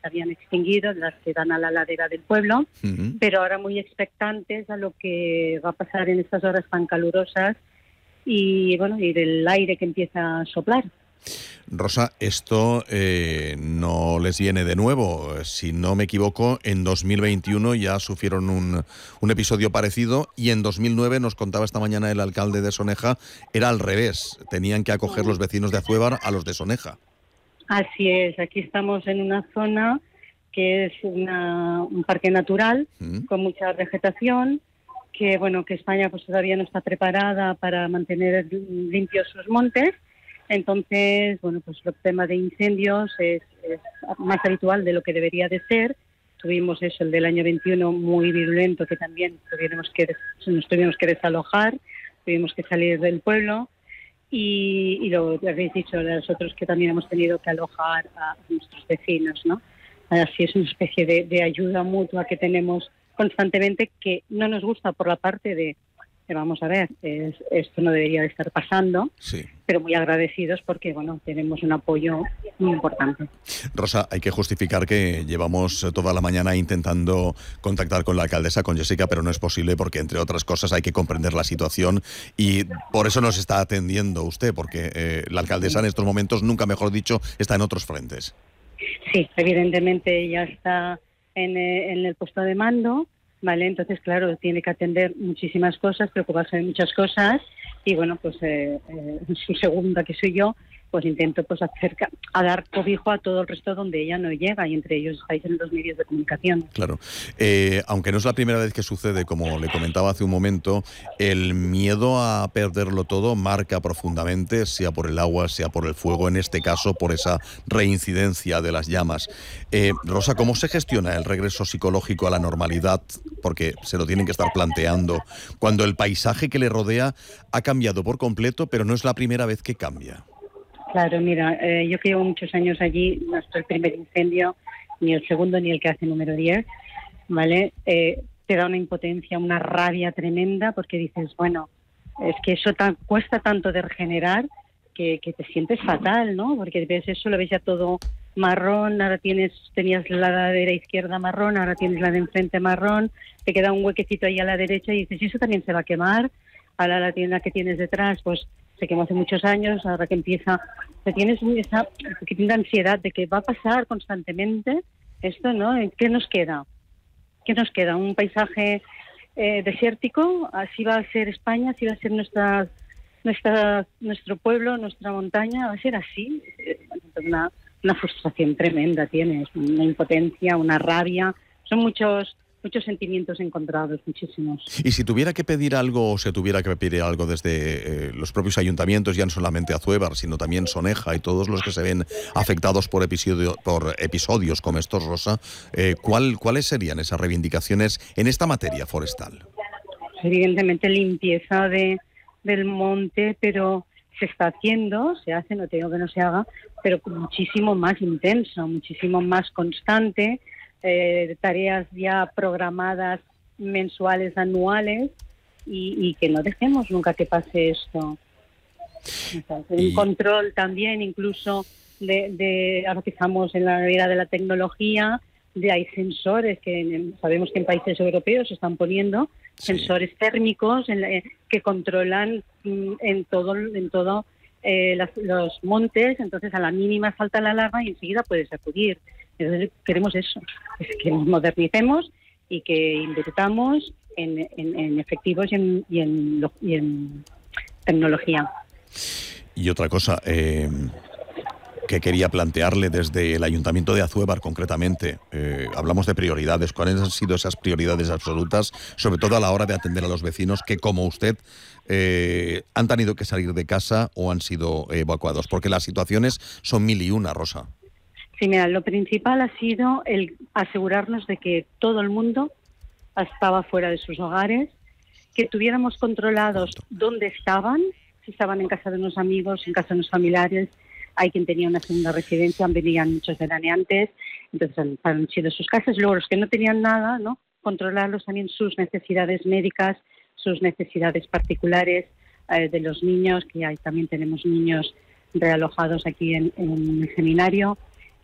se habían extinguido, las que dan a la ladera del pueblo, pero ahora muy expectantes a lo que va a pasar en estas horas tan calurosas y bueno, y del aire que empieza a soplar. Rosa, esto no les viene de nuevo. Si no me equivoco, en 2021 ya sufrieron un episodio parecido y en 2009, nos contaba esta mañana el alcalde de Soneja, era al revés. Tenían que acoger los vecinos de Azuévar a los de Soneja. Así es, aquí estamos en una zona que es un parque natural con mucha vegetación, que bueno, que España pues todavía no está preparada para mantener limpios sus montes. Entonces, bueno, pues el tema de incendios es más habitual de lo que debería de ser. Tuvimos eso, el del año 21, muy virulento, que también nos tuvimos que desalojar, tuvimos que salir del pueblo. Y lo habéis dicho nosotros, que también hemos tenido que alojar a nuestros vecinos, ¿no? Así es una especie de ayuda mutua que tenemos constantemente, que no nos gusta por la parte de vamos a ver, esto no debería de estar pasando, sí, pero muy agradecidos porque, bueno, tenemos un apoyo muy importante. Rosa, hay que justificar que llevamos toda la mañana intentando contactar con la alcaldesa, con Jessica, pero no es posible porque, entre otras cosas, hay que comprender la situación y por eso nos está atendiendo usted, porque la alcaldesa en estos momentos, nunca mejor dicho, está en otros frentes. Sí, evidentemente ella está en el puesto de mando, ¿vale? Entonces, claro, tiene que atender muchísimas cosas, preocuparse de muchas cosas y, bueno, pues su segunda, que soy yo, pues intento pues a dar cobijo a todo el resto donde ella no llega, y entre ellos estáis en los medios de comunicación. Claro. Aunque no es la primera vez que sucede, como le comentaba hace un momento, el miedo a perderlo todo marca profundamente, sea por el agua, sea por el fuego, en este caso por esa reincidencia de las llamas. Rosa, ¿cómo se gestiona el regreso psicológico a la normalidad? Porque se lo tienen que estar planteando, cuando el paisaje que le rodea ha cambiado por completo, pero no es la primera vez que cambia. Claro, mira, yo que llevo muchos años allí, no es el primer incendio, ni el segundo, ni el que hace número 10, ¿vale? Te da una impotencia, una rabia tremenda, porque dices, bueno, es que eso cuesta tanto de regenerar que te sientes fatal, ¿no? Porque ves eso, lo ves ya todo marrón, ahora tenías la ladera izquierda marrón, ahora tienes la de enfrente marrón, te queda un huequecito ahí a la derecha y dices, ¿y eso también se va a quemar? Ahora la tienda que tienes detrás, pues se quemó hace muchos años, ahora que empieza, tienes esa pequeña ansiedad de que va a pasar constantemente esto, ¿no? ¿Qué nos queda? ¿Qué nos queda? ¿Un paisaje desértico? Así va a ser España, así va a ser nuestro pueblo, nuestra montaña, va a ser así. Una frustración tremenda tienes, una impotencia, una rabia, son muchos sentimientos encontrados, muchísimos. Y si tuviera que pedir algo, o se tuviera que pedir algo desde los propios ayuntamientos, ya no solamente Azuévar, sino también Soneja y todos los que se ven afectados por episodios como estos, Rosa, ¿cuáles serían esas reivindicaciones en esta materia forestal? Evidentemente limpieza del monte, pero se está haciendo, se hace, no te digo que no se haga, pero muchísimo más intenso, muchísimo más constante, tareas ya programadas mensuales, anuales, y que no dejemos nunca que pase esto. Un control también, incluso ahora que estamos en la era de la tecnología, hay sensores que sabemos que en países europeos se están poniendo, sensores térmicos que controlan en todo los montes, entonces a la mínima salta la alarma y enseguida puedes acudir. Entonces queremos eso, es que nos modernicemos y que invirtamos en efectivos y en tecnología. Y otra cosa que quería plantearle desde el Ayuntamiento de Azuévar concretamente, hablamos de prioridades. ¿Cuáles han sido esas prioridades absolutas, sobre todo a la hora de atender a los vecinos que, como usted, han tenido que salir de casa o han sido evacuados? Porque las situaciones son 1001, Rosa. Sí, mira, lo principal ha sido el asegurarnos de que todo el mundo estaba fuera de sus hogares, que tuviéramos controlados dónde estaban, si estaban en casa de unos amigos, en casa de unos familiares. Hay quien tenía una segunda residencia, venían muchos veraneantes, entonces han sido sus casas. Luego los que no tenían nada, ¿no? Controlarlos también, sus necesidades médicas, sus necesidades particulares de los niños, que también tenemos niños realojados aquí en el seminario.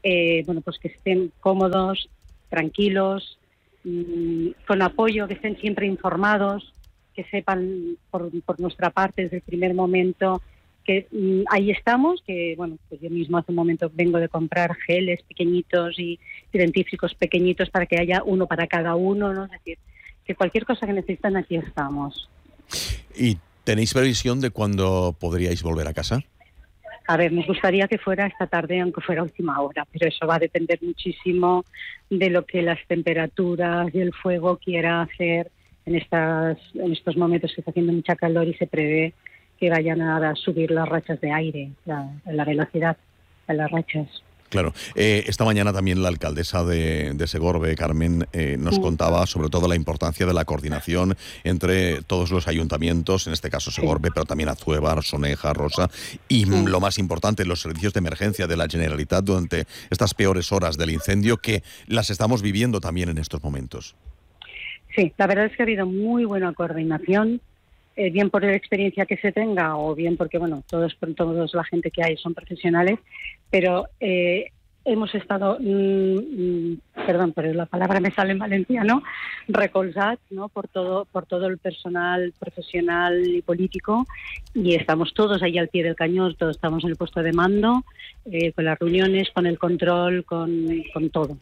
pues que estén cómodos, tranquilos, con apoyo, que estén siempre informados, que sepan por nuestra parte desde el primer momento que ahí estamos, que pues yo mismo hace un momento vengo de comprar geles pequeñitos y dentífricos pequeñitos para que haya uno para cada uno, ¿no? Es decir, que cualquier cosa que necesitan, aquí estamos. ¿Y tenéis previsión de cuándo podríais volver a casa? A ver, nos gustaría que fuera esta tarde, aunque fuera a última hora, pero eso va a depender muchísimo de lo que las temperaturas y el fuego quiera hacer en estos momentos que está haciendo mucha calor y se prevé que vayan a subir las rachas de aire, la velocidad de las rachas. Claro. Esta mañana también la alcaldesa de Segorbe, Carmen, nos contaba sobre todo la importancia de la coordinación entre todos los ayuntamientos, en este caso Segorbe, pero también Azuévar, Soneja, Rosa, y lo más importante, los servicios de emergencia de la Generalitat durante estas peores horas del incendio, que las estamos viviendo también en estos momentos. Sí, la verdad es que ha habido muy buena coordinación. Bien por la experiencia que se tenga o bien porque, todos la gente que hay son profesionales, pero hemos estado, perdón, pero la palabra me sale en valenciano, recolzats, ¿no? por todo el personal profesional y político, y estamos todos ahí al pie del cañón, todos estamos en el puesto de mando, con las reuniones, con el control, con todo.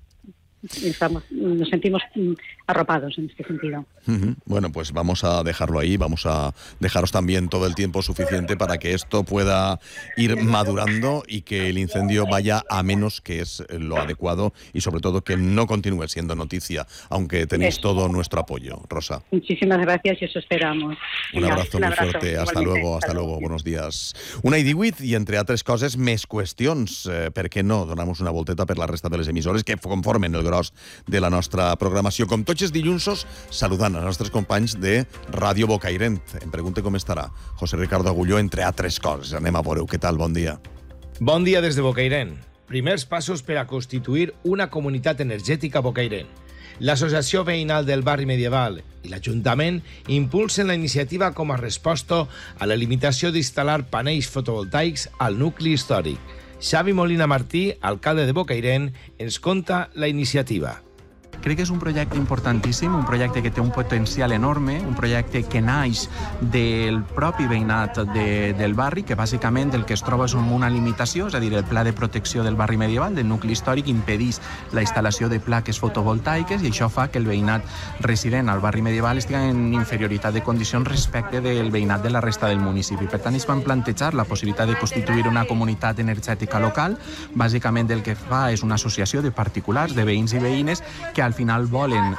Nos sentimos arropados en este sentido. Bueno, pues vamos a dejarlo ahí, vamos a dejaros también todo el tiempo suficiente para que esto pueda ir madurando y que el incendio vaya a menos, que es lo adecuado, y sobre todo que no continúe siendo noticia, aunque tenéis todo nuestro apoyo. Rosa. Muchísimas gracias y eso esperamos. Un abrazo muy fuerte. Hasta luego. Buenos días. 1:18 i entre altres coses més qüestions. Per què no? Donamos una volteta per la resta de les emissores que conformen el gros de la nostra programació. Com tots els dilluns, saludant als nostres companys de Ràdio Bocairent. Em pregunte com estarà José Ricardo Agulló, entre altres coses. Anem a veure-ho. Què tal? Bon dia. Bon dia des de Bocairent. Primers passos per a constituir una comunitat energètica a Bocairent. L'Associació Veïnal del Barri Medieval i l'Ajuntament impulsen la iniciativa com a resposta a la limitació d'instal·lar panells fotovoltaics al nucli històric. Xavi Molina Martí, alcalde de Bocairent, ens conta la iniciativa. Crec que és un projecte importantíssim, un projecte que té un potencial enorme, un projecte que naix del propi veïnat del barri, que bàsicament el que es troba és una limitació, és a dir, el pla de protecció del barri medieval, del nucli històric, impedeix la instal·lació de plaques fotovoltaiques i això fa que el veïnat resident al barri medieval estigui en inferioritat de condicions respecte del veïnat de la resta del municipi. Per tant, es van plantejar la possibilitat de constituir una comunitat energètica local. Bàsicament el que fa és una associació de particulars, de veïns i veïnes, que al final volen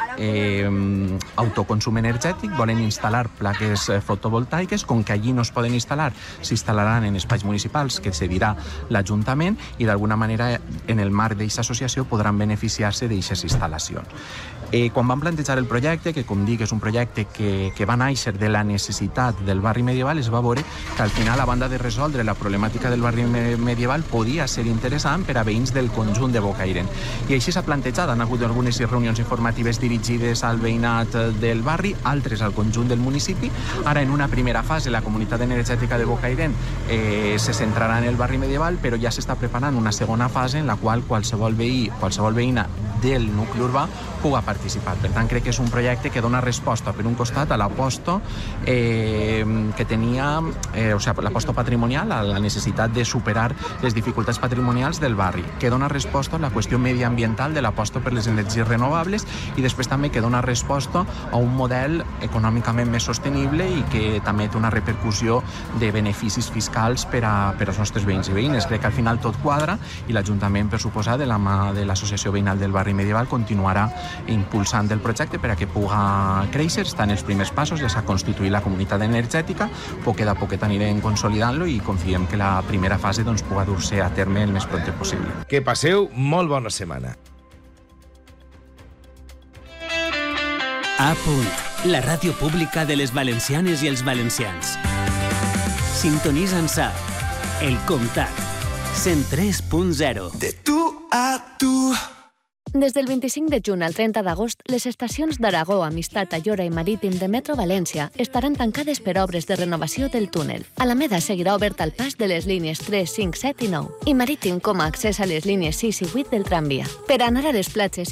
autoconsum energètic, volen instal·lar plaques fotovoltaiques, com que allí no es poden instal·lar, s'instal·laran en espais municipals que cedirà l'Ajuntament i d'alguna manera en el marc d'aquesta associació podran beneficiar-se d'aquestes instal·lacions. Quan van plantejar el projecte, que com dic és un projecte que va néixer de la necessitat del barri medieval, es va veure que al final, a banda de resoldre la problemàtica del barri medieval, podia ser interessant per a veïns del conjunt de Bocairent. I així s'ha plantejat, han hagut algunes reunions informatives dirigides al veïnat del barri, altres al conjunt del municipi. Ara, en una primera fase, la comunitat energètica de Bocairent se centrarà en el barri medieval, però ja s'està preparant una segona fase en la qual qualsevol veí, qualsevol veïna del nucli urbà puga participar. Per tant, crec que és un projecte que dona resposta, per un costat, a l'aposta que tenia, l'aposta patrimonial, a la necessitat de superar les dificultats patrimonials del barri, que dona resposta a la qüestió mediambiental de l'aposta per les energies renovables i després també que dona resposta a un model econòmicament més sostenible i que també té una repercussió de beneficis fiscals per als nostres veïns i veïnes. Crec que al final tot quadra i l'Ajuntament, per suposar, de la mà de l'Associació Veïnal del Barri Medieval, continuarà impulsant el projecte per a que puga créixer. Està en els primers passos, ja s'ha constituït la comunitat energètica, poquet a poquet anirem consolidant-lo i confiem que la primera fase puga dur-se a terme el més prompte possible. Que passeu molt bona setmana. A punt, la ràdio pública de les valencianes i els valencians. Sintonitza'ns a El Comtat, 103.0. De tu a tu. Des del 25 de juny al 30 d'agost, les estacions d'Aragó, Amistat, Ayora i Marítim de Metro València estaran tancades per obres de renovació del túnel. Alameda seguirà obert al pas de les línies 3, 5, 7 i 9, i Marítim com a accés a les línies 6 i 8 del tramvia. Per anar a les platges